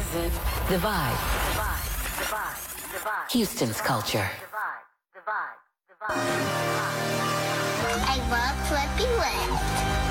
The Vibe. Houston's culture. I love Flippy Wet.